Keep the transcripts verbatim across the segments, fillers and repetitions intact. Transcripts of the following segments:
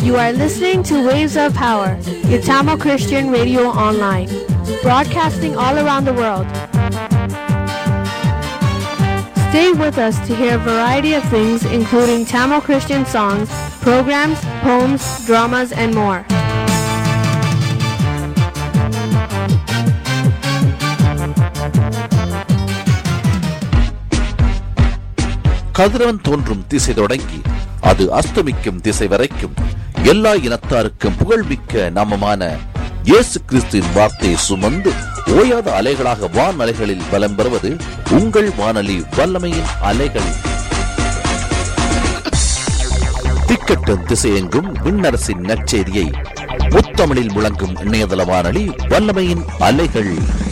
You are listening to Waves of Power, your Tamil Christian radio online, broadcasting all around the world. Stay with us to hear a variety of things, including Tamil Christian songs, programs, poems, dramas, and more. கதிரவன் தோன்றும் திசை தொடங்கி அது அஸ்தமிக்கும் திசை வரைக்கும் எல்லா இனத்தாருக்கும் புகழ்மிக்க நாமமான இயேசு கிறிஸ்துவின் வார்த்தையை சுமந்து ஓயாத அலைகளாக வான் அலைகளில் பலம் பெறுவது உங்கள் வானொலி வல்லமையின் அலைகள். திக்கட்டும் திசையெங்கும் விண்ணரசின் நற்செய்தியை முத்தமிழில் முழங்கும் இணையதள வானொலி வல்லமையின் அலைகள்.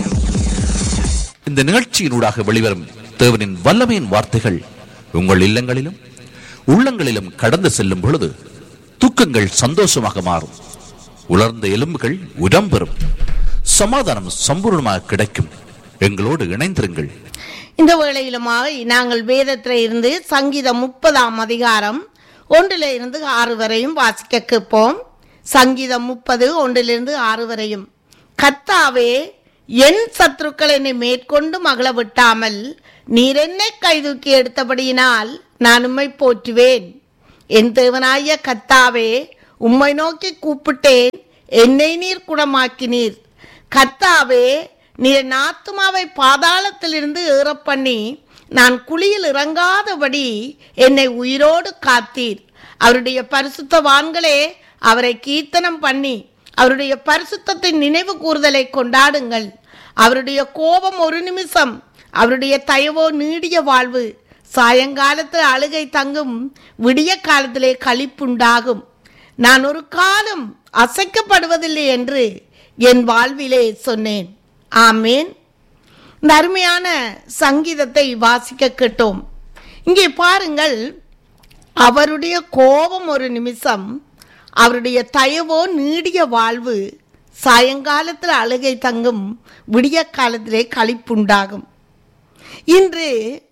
இந்த நிகழ்ச்சியினூடாக வெளிவரும் தேவனின் வல்லமையின் வார்த்தைகள் உங்கள் இல்லங்களிலும் உள்ளங்களிலும் கடந்து செல்லும் பொழுது தூக்கங்கள் சந்தோஷமாக மாறும், உலர்ந்த எலும்புகள் உடம்பெறும், சமாதானம் சம்பூர்ணமாக கிடைக்கும். எங்களோடு இணைந்திருங்கள். இந்த வேளையிலுமாக நாங்கள் வேதத்தில் இருந்து சங்கீதம் முப்பதாம் அதிகாரம் ஒன்றில் இருந்து ஆறு வரையும் வாசிக்க கேட்போம். சங்கீதம் முப்பது ஒன்றிலிருந்து ஆறு வரையும். கர்த்தாவே, என் சத்துருக்கள் என்னை மேற்கொண்டு மகள விட்டாமல் நீர் என்னை கைதூக்கி எடுத்தபடியினால் நான் உம்மை போற்றுவேன். என் தேவனாய கர்த்தாவே, உம்மை நோக்கி கூப்பிட்டேன், என்னை நீர் குணமாக்கினீர். கர்த்தாவே, நீர் என் ஆத்துமாவை பாதாளத்திலிருந்து ஏற பண்ணி நான் குழியில் இறங்காதபடி என்னை உயிரோடு காத்தீர். அவருடைய பரிசுத்தவான்களே, அவரை கீர்த்தனம் பண்ணி அவருடைய பரிசுத்தத்தின் நினைவு கூறுதலை கொண்டாடுங்கள். அவருடைய கோபம் ஒரு நிமிஷம், அவருடைய தயவோ நீடிய வாழ்வு. சாயங்காலத்தில் அழுகை தங்கும், விடிய காலத்திலே களிப்புண்டாகும். நான் ஒரு காலம் அசைக்கப்படுவதில்லை என்று என் வாழ்விலே சொன்னேன். ஆமேன். இந்த அருமையான சங்கீதத்தை வாசிக்க கேட்டோம். இங்கே பாருங்கள், அவருடைய கோபம் ஒரு நிமிஷம், அவருடைய தயவோ நீடிய வாழ்வு. சாயங்காலத்தில் அழுகை தங்கும், விடிய காலத்திலே களிப்புண்டாகும். இன்று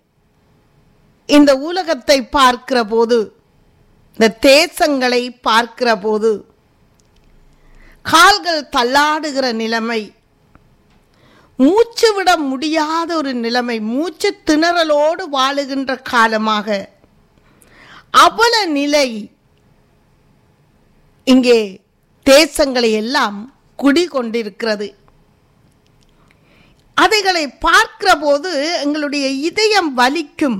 இந்த உலகத்தை பார்க்கிற போது, இந்த தேசங்களை பார்க்கிற போது கால்கள் தள்ளாடுகிற நிலைமை, மூச்சு விட முடியாத ஒரு நிலைமை, மூச்சு திணறலோடு வாழுகின்ற காலமாக அவல நிலை இங்கே தேசங்களை எல்லாம் குடிகொண்டிருக்கிறது. அதைகளை பார்க்கிற போது எங்களுடைய இதயம் வலிக்கும்.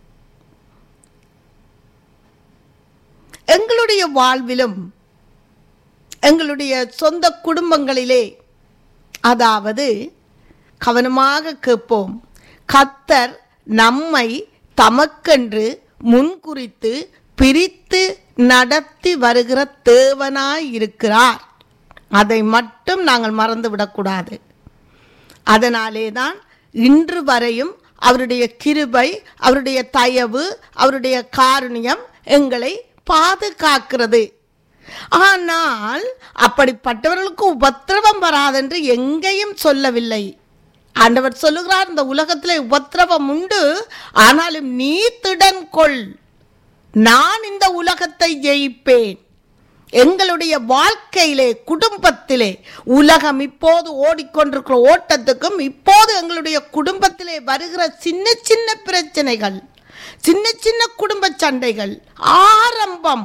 எங்களுடைய வாழ்விலும் எங்களுடைய சொந்த குடும்பங்களிலே, அதாவது கவனமாக கேட்போம், கர்த்தர் நம்மை தமக்கென்று முன்குறித்து பிரித்து நடத்தி வருகிற தேவனாய் இருக்கிறார். அதை மட்டும் நாங்கள் மறந்துவிடக்கூடாது. அதனாலே தான் இன்று வரையும் அவருடைய கிருபை, அவருடைய தயவு, அவருடைய காருண்யம் எங்களை பாதுகாக்கிறது. ஆனால் அப்படிப்பட்டவர்களுக்கு உபத்திரவம் வராதென்று எங்கேயும் சொல்லவில்லை. ஆண்டவர் சொல்லுகிறார், இந்த உலகத்திலே உபத்திரவம் உண்டு, ஆனாலும் நீ திடன் கொள், நான் இந்த உலகத்தை ஜெயிப்பேன். எங்களுடைய வாழ்க்கையிலே, குடும்பத்திலே, உலகம் இப்போது ஓடிக்கொண்டிருக்கிற ஓட்டத்துக்கும் இப்போது எங்களுடைய குடும்பத்திலே வருகிற சின்ன சின்ன பிரச்சனைகள், சின்ன சின்ன குடும்ப சண்டைகள் ஆரம்பம்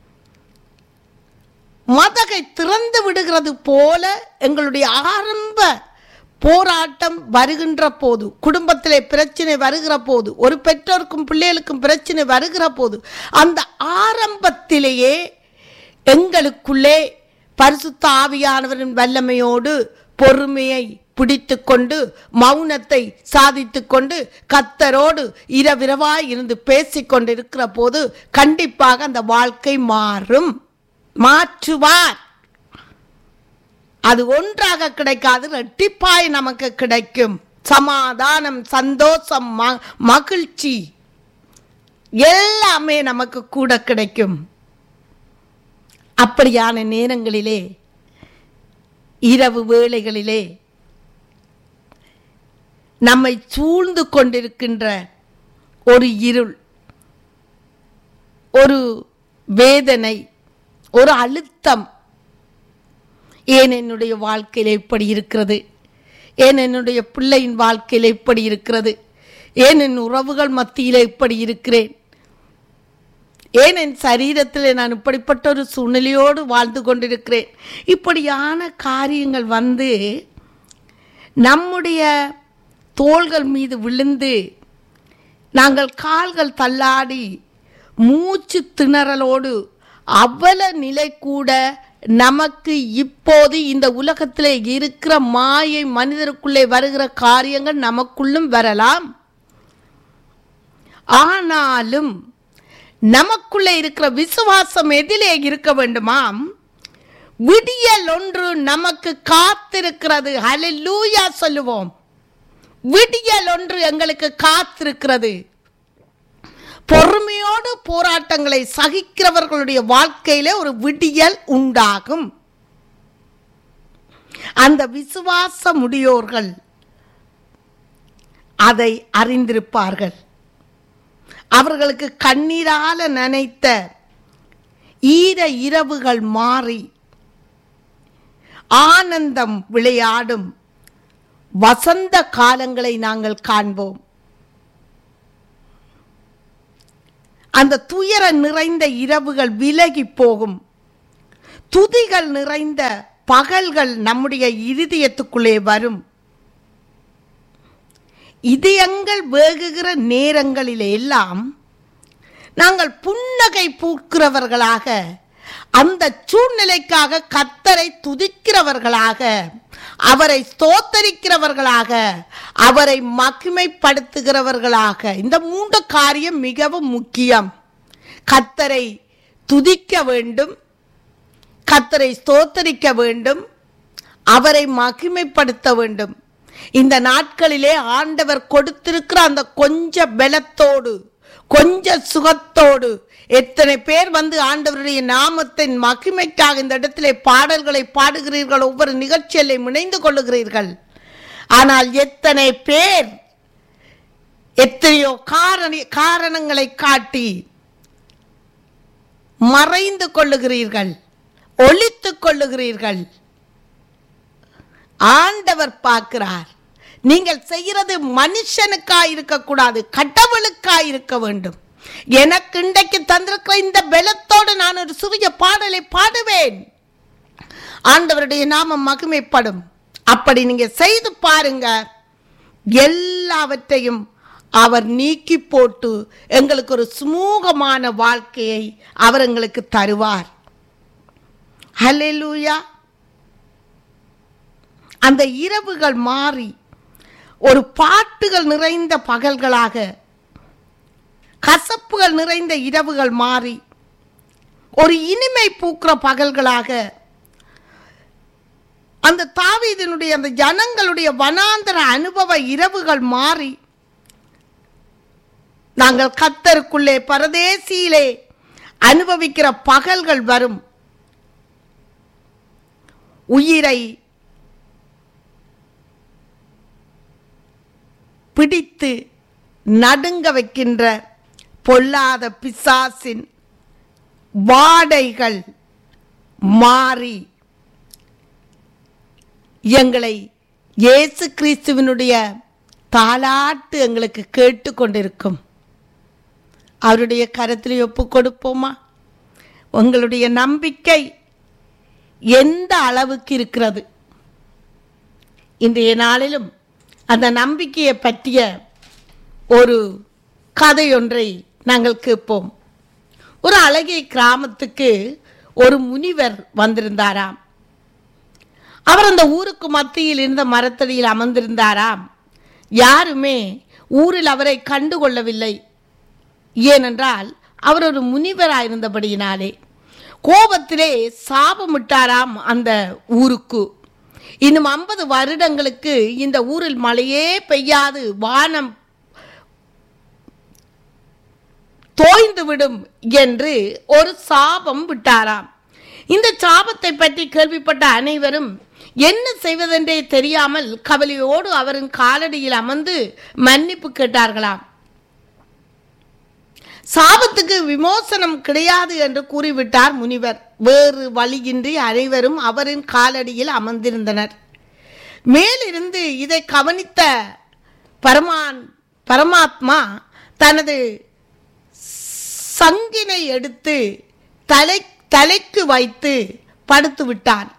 மதகை திறந்து விடுகிறது போல எங்களுடைய ஆரம்ப போராட்டம் வருகின்ற போது, குடும்பத்திலே பிரச்சனை வருகிற போது, ஒரு பெற்றோருக்கும் பிள்ளைகளுக்கும் பிரச்சனை வருகிற போது, அந்த ஆரம்பத்திலேயே எங்களுக்குள்ளே பரிசுத்த ஆவியானவரின் வல்லமையோடு பொறுமையை பிடித்து கொண்டு, மௌனத்தை சாதித்து கொண்டு, கர்த்தரோடு இரவிரவாய் இருந்து பேசிக்கொண்டிருக்கிற போது கண்டிப்பாக அந்த வாழ்க்கை மாறும், மாற்றுவார். அது ஒன்றாக கிடைக்காது, இரட்டிப்பாய் நமக்கு கிடைக்கும். சமாதானம், சந்தோஷம், மகிழ்ச்சி எல்லாமே நமக்கு கூட கிடைக்கும். அப்படியான நேரங்களிலே, இரவு வேளைகளிலே நம்மை சூழ்ந்து கொண்டிருக்கின்ற ஒரு இருள், ஒரு வேதனை, ஒரு அழுத்தம். ஏன் என்னுடைய வாழ்க்கையில் இப்படி இருக்கிறது, ஏன் என்னுடைய பிள்ளையின் வாழ்க்கையில் இப்படி இருக்கிறது, ஏன் என் உறவுகள் மத்தியில் இப்படி இருக்கிறேன், ஏன் என் சரீரத்தில் நான் இப்படிப்பட்ட ஒரு சூழ்நிலையோடு வாழ்ந்து கொண்டிருக்கிறேன். இப்படியான காரியங்கள் வந்து நம்முடைய தோள்கள் மீது விழுந்து நாங்கள் கால்கள் தள்ளாடி மூச்சு திணறலோடு அவல நிலை கூட நமக்கு இப்போது இந்த உலகத்தில் இருக்கிற மாயை மனிதருக்குள்ளே வருகிற காரியங்கள் நமக்குள்ளும் வரலாம். ஆனாலும் நமக்குள்ளே இருக்கிற விசுவாசம் எதிலே இருக்க வேண்டுமாம்? விடியல் ஒன்று நமக்கு காத்திருக்கிறது. ஹல்லேலூயா சொல்லுவோம். விடியல் ஒன்று எங்களுக்கு காத்திருக்கிறது. பொறுமையோடு போராட்டங்களை சகிக்கிறவர்களுடைய வாழ்க்கையிலே ஒரு விடியல் உண்டாகும். அந்த விசுவாச முடியோர்கள் அதை அறிந்திருப்பார்கள். அவர்களுக்கு கண்ணீரால நனைத்த ஈர இரவுகள் மாறி ஆனந்தம் விளையாடும் வசந்த காலங்களை நாங்கள் காண்போம். அந்த துயர நிறைந்த இரவுகள் விலகி போகும். துதிகள் நிறைந்த பகல்கள் நம்முடைய இருதயத்துக்குள்ளே வரும். இதயங்கள் வேகுகிற நேரங்களில் எல்லாம் நாங்கள் புன்னகை பூக்கிறவர்களாக, அந்த சூழ்நிலைக்காக கர்த்தரை துதிக்கிறவர்களாக, அவரை ஸ்தோத்தரிக்கிறவர்களாக, அவரை மகிமைப்படுத்துகிறவர்களாக. இந்த மூன்று காரியம் மிகவும் முக்கியம். கர்த்தரை துதிக்க வேண்டும், கர்த்தரை ஸ்தோத்தரிக்க வேண்டும், அவரை மகிமைப்படுத்த வேண்டும். இந்த நாட்களிலே ஆண்டவர் கொடுத்திருக்கிற அந்த கொஞ்ச பலத்தோடு, கொஞ்ச சுகத்தோடு எத்தனை பேர் வந்து ஆண்டவருடைய நாமத்தின் மகிமைக்காக இந்த இடத்திலே பாடல்களை பாடுகிறீர்கள், ஒவ்வொரு நிகழ்ச்சியிலே இணைந்து கொள்ளுகிறீர்கள். ஆனால் எத்தனை பேர் எத்தனையோ காரண காரணங்களை காட்டி மறைந்து கொள்ளுகிறீர்கள், ஒளித்துக் கொள்ளுகிறீர்கள். ஆண்டவர் பார்க்கிறார். நீங்கள் செய்கிறது மனுஷனுக்காய் இருக்கக்கூடாது, கடவுளுக்காய் இருக்க வேண்டும். எனக்கு இன்றைக்கு தந்திருக்கிற இந்த பலத்தோடு நான் ஒரு சிறிய பாடலை பாடுவேன், ஆண்டவருடைய நாமம் மகிமைப்படும். அப்படி நீங்க செய்து பாருங்க. எல்லாவற்றையும் அவர் நீக்கி போட்டு எங்களுக்கு ஒரு சுமூகமான வாழ்க்கையை அவர் எங்களுக்கு தருவார். ஹல்லேலூயா. அந்த இரவுகள் மாறி ஒரு பாட்டுகள் நிறைந்த பகல்களாக, கசப்புகள் நிறைந்த இரவுகள் மாறி ஒரு இனிமை பூக்கிற பகல்களாக, அந்த தாவீதினுடைய அந்த ஜனங்களுடைய வனாந்தர அனுபவ இரவுகள் மாறி நாங்கள் கர்த்தருக்குள்ளே பரதேசியிலே அனுபவிக்கிற பகல்கள் வரும். உயிரை பிடித்து நடுங்க வைக்கின்ற பொல்லாத பிசாசின் வாடைகள் மாறி எங்களை இயேசு கிறிஸ்துவினுடைய தாலாட்டு எங்களுக்கு கேட்டு கொண்டிருக்கும். அவருடைய கரத்தில் ஒப்பு கொடுப்போமா? உங்களுடைய நம்பிக்கை எந்த அளவுக்கு இருக்கிறது? இன்றைய நாளிலும் அந்த நம்பிக்கையை பற்றிய ஒரு கதை ஒன்றை நாங்கள் கேட்போம். ஒரு அழகிய கிராமத்துக்கு ஒரு முனிவர் வந்திருந்தாராம். அவர் அந்த ஊருக்கு மத்தியில் இருந்த மரத்தடியில் அமர்ந்திருந்தாராம். யாருமே ஊரில் அவரை கண்டுகொள்ளவில்லை. ஏனென்றால் அவர் ஒரு முனிவராயிருந்தபடியினாலே கோபத்திலே சாபமிட்டாராம் அந்த ஊருக்கு. இன்னும் ஐம்பது வருடங்களுக்கு இந்த ஊரில் மழையே பெய்யாது, வானம் தோய்ந்துவிடும் என்று ஒரு சாபம் விட்டாராம். இந்த சாபத்தை பற்றி கேள்விப்பட்ட அனைவரும் என்ன செய்வதென்றே தெரியாமல் கவலையோடு அவரின் காலடியில் அமர்ந்து மன்னிப்பு கேட்டார்களாம். சாபத்துக்கு விமோசனம் கிடையாது என்று கூறிவிட்டார் முனிவர். வேறு வழியின்றி அனைவரும் அவரின் காலடியில் அமர்ந்திருந்தனர். மேலிருந்து இதை கவனித்த பரமான் பரமாத்மா தனது சங்கினை எடுத்து தலை தலைக்கு வைத்து படுத்து விட்டான்.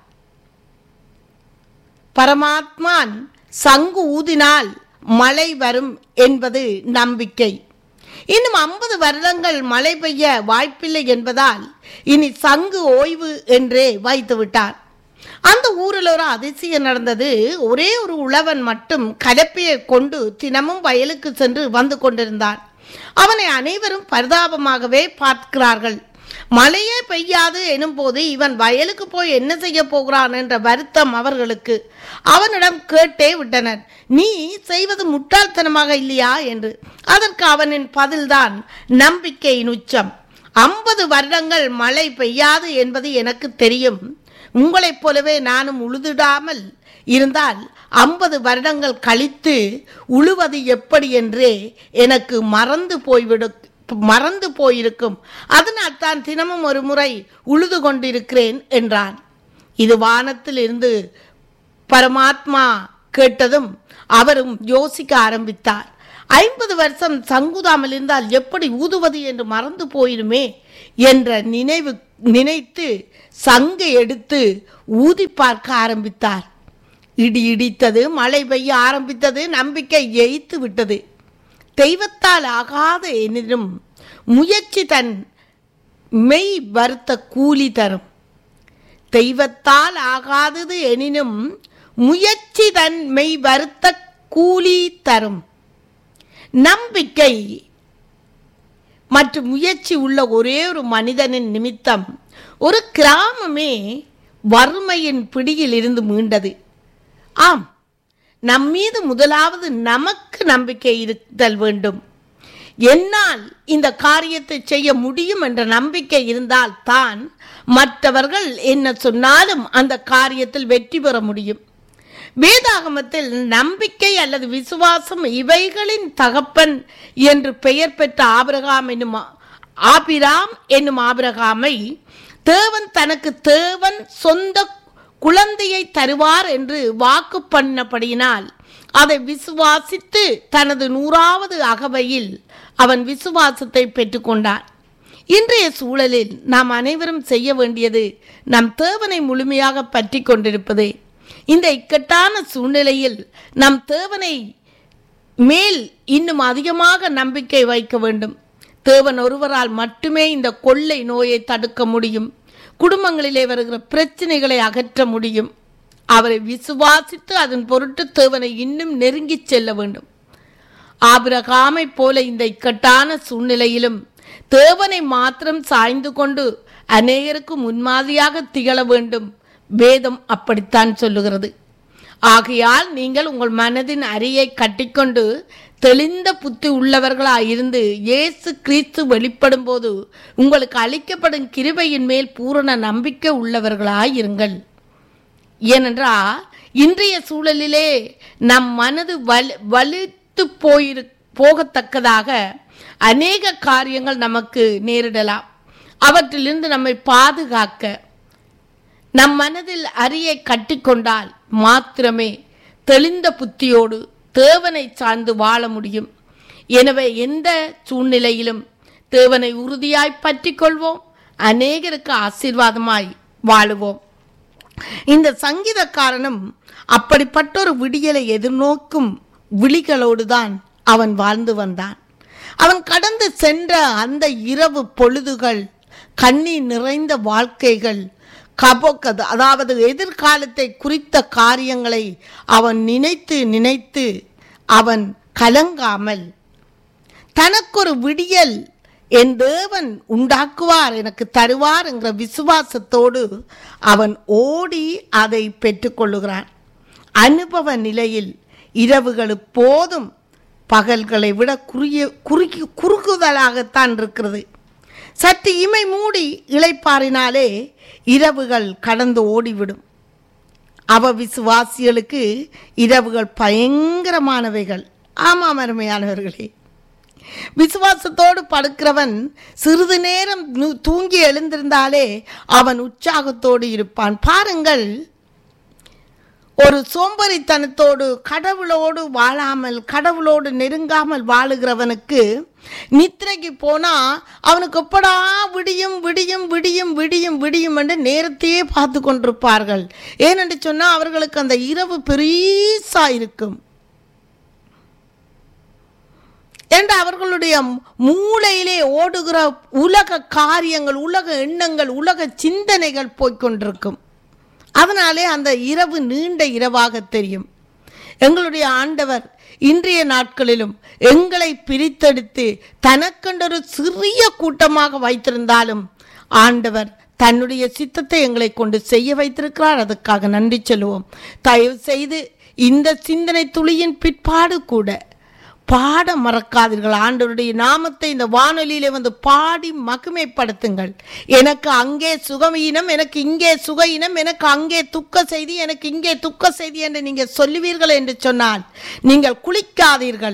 பரமாத்மான் சங்கு ஊதினால் மழை வரும் என்பது நம்பிக்கை. இன்னும் ஐம்பது வருடங்கள் மழை பெய்ய வாய்ப்பில்லை என்பதால் இனி சங்கு ஓய்வு என்றே வைத்து விட்டார். அந்த ஊரில் ஒரு அதிசயம் நடந்தது. ஒரே ஒரு உழவன் மட்டும் கலப்பையை கொண்டு தினமும் வயலுக்கு சென்று வந்து கொண்டிருந்தான். அவனை அனைவரும் பரிதாபமாகவே பார்க்கிறார்கள். மழையே பெய்யாது எனும் போது இவன் வயலுக்கு போய் என்ன செய்ய போகிறான் என்ற வருத்தம் அவர்களுக்கு. அவனிடம் கேட்டே விட்டனர், நீ செய்வது முட்டாள்தனமாக இல்லையா என்று. அதற்கு அவனின் பதில்தான் நம்பிக்கையின் உச்சம். ஐம்பது வருடங்கள் மழை பெய்யாது என்பது எனக்கு தெரியும். உங்களைப் போலவே நானும் உழுதிடாமல் இருந்தால் ஐம்பது வருடங்கள் கழித்து உழுவது எப்படி என்றே எனக்கு மறந்து போய்விடும் மறந்து போயிருக்கும். அதனால் தான் தினமும் ஒரு முறை உழுது கொண்டிருக்கிறேன் என்றான். இது வானத்தில் இருந்து பரமாத்மா கேட்டதும் அவரும் யோசிக்க ஆரம்பித்தார். ஐம்பது வருஷம் சங்குதாமல் இருந்தால் எப்படி ஊதுவது என்று மறந்து போயிருமே என்ற நினைவு நினைத்து சங்கை எடுத்து ஊதி பார்க்க ஆரம்பித்தார். இடி இடித்தது, மழை பெய்ய ஆரம்பித்தது, நம்பிக்கை எய்த்து விட்டது. தெய்வத்தால் ஆகாத எனினும் முயற்சி தன் மெய் வருத்த கூலி தரும். தெய்வத்தால் ஆகாதது எனினும் முயற்சி தன் மெய் வருத்த கூலி தரும். நம்பிக்கை மற்றும் முயற்சி உள்ள ஒரே ஒரு மனிதனின் நிமித்தம் ஒரு கிராமமே வறுமையின் பிடியில் இருந்து மீண்டது. ஆம், நம்மீது முதலாவது நமக்கு நம்பிக்கை இருத்தல் வேண்டும். என்னால் இந்த காரியத்தை செய்ய முடியும் என்ற நம்பிக்கை இருந்தால் தான் மற்றவர்கள் என்ன சொன்னாலும் அந்த காரியத்தில் வெற்றி பெற முடியும். வேதாகமத்தில் நம்பிக்கை அல்லது விசுவாசம் இவைகளின் தகப்பன் என்று பெயர் பெற்ற ஆபிரகாம் என்னும் ஆபிராம் என்னும் ஆபிரகாமை தேவன் தனக்கு தேவன் சொந்த குழந்தையை தருவார் என்று வாக்கு பண்ணபடியினால் அதை விசுவாசித்து தனது நூறாவது அகவையில் அவன் விசுவாசத்தை பெற்றுக்கொண்டான். இன்றைய சூழலில் நாம் அனைவரும் செய்ய வேண்டியது நம் தேவனை முழுமையாக பற்றி கொண்டிருப்பதே. இந்த இக்கட்டான சூழ்நிலையில் நம் தேவனை மேல் இன்னும் அதிகமாக நம்பிக்கை வைக்க வேண்டும். தேவன் ஒருவரால் மட்டுமே இந்த கொள்ளை நோயை தடுக்க முடியும். குடும்பங்களிலே வருகிற பிரச்சனைகளை அகற்ற முடியும். அவரை விசுவாசித்து அதன் பொருட்டு தேவனை இன்னும் நெருங்கி செல்ல வேண்டும். ஆபிரகாமை போல இந்த இக்கட்டான சூழ்நிலையிலும் தேவனை மாத்திரம் சாய்ந்து கொண்டு அநேகருக்கு முன்மாதிரியாக திகழ வேண்டும். வேதம் அப்படித்தான் சொல்லுகிறது. ஆகையால் நீங்கள் உங்கள் மனதின் அரியை கட்டிக்கொண்டு தெளிந்த புத்தி உள்ளவர்களாயிருந்து இயேசு கிறிஸ்து வெளிப்படும் போது உங்களுக்கு அளிக்கப்படும் கிருபையின் மேல் பூரண நம்பிக்கை உள்ளவர்களாயிருங்கள். ஏனென்றால் இன்றைய சூழலிலே நம் மனது வலு வலுத்து போயிரு போகத்தக்கதாக அநேக காரியங்கள் நமக்கு நேரிடலாம். அவற்றிலிருந்து நம்மை பாதுகாக்க நம் மனதில் அரியை கட்டிக்கொண்டால் மாத்திரமே தெளிந்த புத்தியோடு தேவனை சார்ந்து வாழ முடியும். எனவே எந்த சூழ்நிலையிலும் தேவனை உறுதியாய் பற்றி கொள்வோம். அநேகருக்கு ஆசீர்வாதமாய் வாழுவோம். இந்த சங்கீதக்காரனும் அப்படிப்பட்டொரு விடியலை எதிர்நோக்கும் விழிகளோடு தான் அவன் வாழ்ந்து வந்தான். அவன் கடந்து சென்ற அந்த இரவு பொழுதுகள், கண்ணீர் நிறைந்த வாழ்க்கைகள், கபோக்கது அதாவது எதிர்காலத்தை குறித்த காரியங்களை அவன் நினைத்து நினைத்து அவன் கலங்காமல் தனக்கொரு விடியல் என் தேவன் உண்டாக்குவார், எனக்கு தருவார் என்கிற விசுவாசத்தோடு அவன் ஓடி அதை பெற்றுக்கொள்ளுகிறான். அனுபவ நிலையில் இரவுகள் போதும் பகல்களை விட குறுகிய குறுகி குறுகுதலாகத்தான் இருக்கிறது. சற்று இமை மூடி இளைப்பாறினாலே இரவுகள் கடந்து ஓடிவிடும். அவ விசுவாசிகளுக்கு இரவுகள் பயங்கரமானவைகள். ஆமாம் அருமையானவர்களே, விசுவாசத்தோடு படுக்கிறவன் சிறிது நேரம் தூங்கி எழுந்திருந்தாலே அவன் உற்சாகத்தோடு இருப்பான். பாருங்கள், ஒரு சோம்பரித்தனத்தோடு கடவுளோடு வாழாமல் கடவுளோடு நெருங்காமல் வாழுகிறவனுக்கு நித்திரைக்கு போனா அவனுக்கு எப்படா விடியும் விடியும் விடியும் விடியும் விடியும் என்று நேரத்தையே பார்த்து கொண்டிருப்பார்கள். ஏனென்று சொன்னால் அவர்களுக்கு அந்த இரவு பெரிசா இருக்கும் என்று அவர்களுடைய மூளையிலே ஓடுகிற உலக காரியங்கள், உலக எண்ணங்கள், உலக சிந்தனைகள் போய்கொண்டிருக்கும். அதனாலே அந்த இரவு நீண்ட இரவாக தெரியும். எங்களுடைய ஆண்டவர் இன்றைய நாட்களிலும் எங்களை பிரித்தெடுத்து தனக்கென்றொரு சிறிய கூட்டமாக வைத்திருந்தாலும் ஆண்டவர் தன்னுடைய சித்தத்தை எங்களை கொண்டு செய்ய வைத்திருக்கிறார். அதுக்காக நன்றி சொல்லுவோம். தயவு செய்து இந்த சிந்தனை துளியின் பிற்பாடு கூட பாட மறக்காதீர்கள். ஆண்டவருடைய நாமத்தை இந்த வானொலியிலே வந்து பாடி மகிமைப்படுத்துங்கள். எனக்கு அங்கே சுகவீனம், எனக்கு இங்கே சுகயினம், எனக்கு அங்கே துக்க செய்தி, எனக்கு இங்கே துக்க செய்தி என்று நீங்கள் சொல்லுவீர்கள் என்று சொன்னால் நீங்கள் குளிக்காதீர்கள்,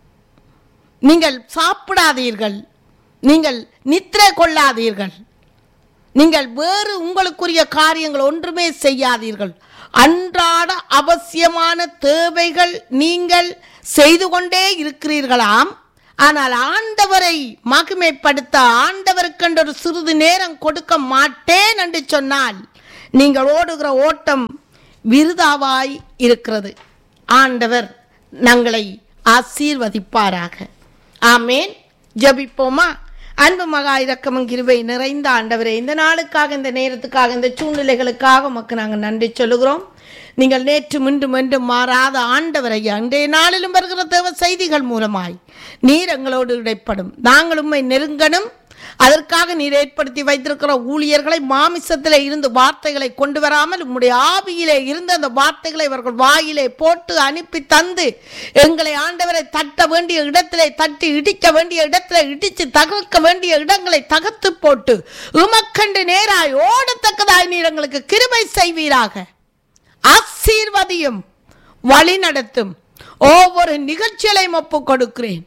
நீங்கள் சாப்பிடாதீர்கள், நீங்கள் நித்திரை கொள்ளாதீர்கள், நீங்கள் வேறு உங்களுக்குரிய காரியங்கள் ஒன்றுமே செய்யாதீர்கள். அன்றாட அவசியமான தேவைகள் நீங்கள் செய்து கொண்டே இருக்கிறீர்களாம். ஆனால் ஆண்டவரை மகிமைப்படுத்த ஆண்டவருக்கென்று ஒரு சிறிது நேரம் கொடுக்க மாட்டேன் என்று சொன்னால் நீங்கள் ஓடுகிற ஓட்டம் விருதாவாய் இருக்கிறது. ஆண்டவர் நங்களை ஆசீர்வதிப்பாராக. ஆமேன். ஜெபிப்போமா? அன்பு மகா இரக்கமும் கிருபை நிறைந்த ஆண்டவரே, இந்த நாளுக்காக, இந்த நேரத்துக்காக, இந்த சூழ்நிலைகளுக்காக உமக்கு நாங்கள் நன்றி சொல்லுகிறோம். நீங்கள் நேற்று மீண்டும் மீண்டும் மாறாத ஆண்டவரை அன்றைய நாளிலும் வருகிற தேவ செய்திகள் மூலமாய் நீர் எங்களோடு இடைப்படும். நாங்கள் உம்மை நெருங்கணும். அதற்காக நீர் ஏற்படுத்தி வைத்திருக்கிற ஊழியர்களை மாமிசத்திலே இருந்து வார்த்தைகளை கொண்டு வராமல் உம்முடைய ஆவியிலே இருந்து அந்த வார்த்தைகளை அவர்கள் வாயிலே போட்டு அனுப்பி தந்து எங்களை ஆண்டவரை தட்ட வேண்டிய இடத்திலே தட்டி, இடிக்க வேண்டிய இடத்திலே இடித்து, தகர்க்க வேண்டிய இடங்களை தகர்த்து போட்டு உமக்கண்டு நேராய் ஓடத்தக்கதாய் நீர் எங்களுக்கு கிருபை செய்வீராக. ஆசீர்வதியும், வழி நடத்தும். ஒவ்வொரு நிகழ்ச்சிகளையும் ஒப்பு கொடுக்கிறேன்.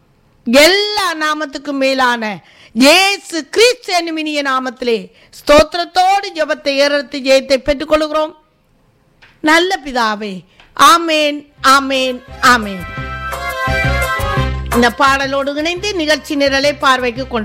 எல்லா நாமத்துக்கும் மேலான இயேசு கிறிஸ்து என்னும் இனிய நாமத்திலே ஸ்தோத்திரத்தோடு ஜெபத்தை ஏறெடுத்து ஜெயத்தை பெற்றுக் கொள்கிறோம் நல்ல பிதாவே. ஆமேன், ஆமேன், ஆமேன். இந்த பாடலோடு இணைந்து நிகழ்ச்சி நிரலை பார்வைக்கு கொண்டு